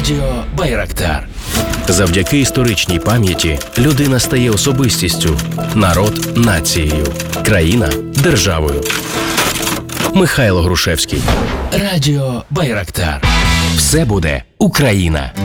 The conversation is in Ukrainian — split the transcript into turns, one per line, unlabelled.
Радіо Байрактар.
Завдяки історичній пам'яті людина стає особистістю, народ – нацією, країна – державою. Михайло Грушевський.
Радіо Байрактар.
Все буде Україна.